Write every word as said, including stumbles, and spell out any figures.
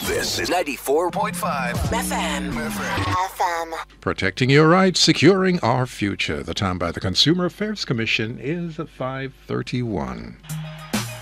This is ninety-four point five F M. F M. Protecting your rights, securing our future. The time by the Consumer Affairs Commission is five thirty-one.